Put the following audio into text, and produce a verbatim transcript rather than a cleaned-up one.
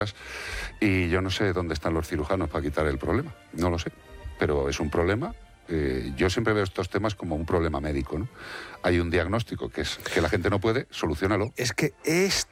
Y yo no sé dónde están los cirujanos para quitar el problema, no lo sé, pero es un problema. Eh, yo siempre veo estos temas como un problema médico, ¿no? Hay un diagnóstico que es que la gente no puede, soluciónalo. Es que es